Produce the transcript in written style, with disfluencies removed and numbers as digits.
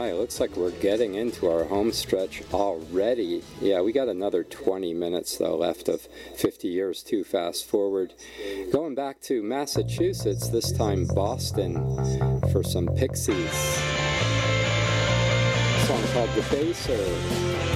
right, looks like we're getting into our home stretch already. Yeah, we got another 20 minutes though left of 50 years to fast forward. Going back to Massachusetts, this time Boston, for some Pixies. A song called Defacer.